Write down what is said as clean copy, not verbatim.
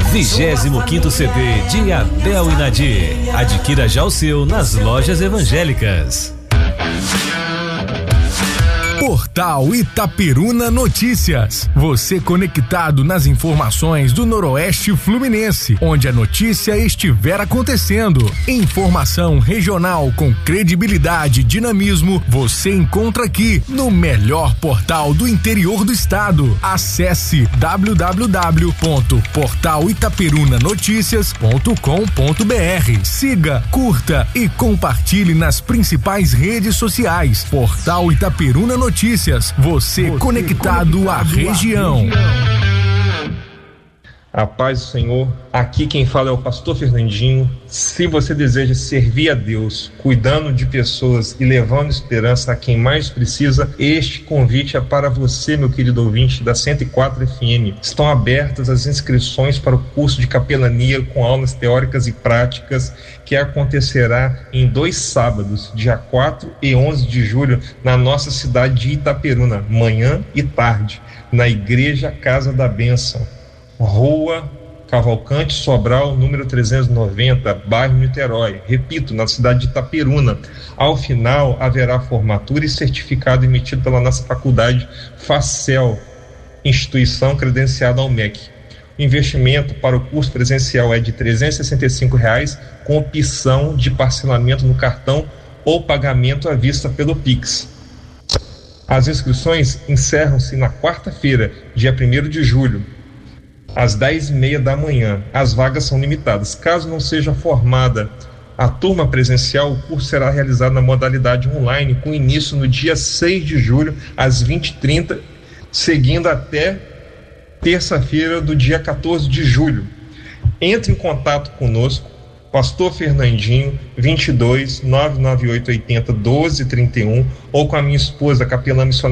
25º CD de Abel e Nadir. Adquira já o seu nas lojas evangélicas. Portal Itaperuna Notícias. Você conectado nas informações do Noroeste Fluminense, onde a notícia estiver acontecendo. Informação regional com credibilidade e dinamismo, você encontra aqui no melhor portal do interior do estado. Acesse www.portalitaperunanoticias.com.br. Siga, curta e compartilhe nas principais redes sociais. Portal Itaperuna Notícias, você conectado à região. A paz do Senhor, aqui quem fala é o pastor Fernandinho. Se você deseja servir a Deus, cuidando de pessoas e levando esperança a quem mais precisa, este convite é para você, meu querido ouvinte da 104 FM. Estão abertas as inscrições para o curso de capelania com aulas teóricas e práticas que acontecerá em 2 sábados, dia 4 e 11 de julho, na nossa cidade de Itaperuna, manhã e tarde, na Igreja Casa da Bênção, Rua Cavalcante Sobral, número 390, bairro Niterói. Repito, na cidade de Itaperuna. Ao final, haverá formatura e certificado emitido pela nossa faculdade Facel, instituição credenciada ao MEC. O investimento para o curso presencial é de R$ 365, com opção de parcelamento no cartão ou pagamento à vista pelo Pix. As inscrições encerram-se na quarta-feira, dia 1º de julho, às 10h30 da manhã. As vagas são limitadas. Caso não seja formada a turma presencial, o curso será realizado na modalidade online, com início no dia 6 de julho, às 20h30, seguindo até terça-feira do dia 14 de julho. Entre em contato conosco, Pastor Fernandinho, 22 99880 1231, ou com a minha esposa, capelã missionária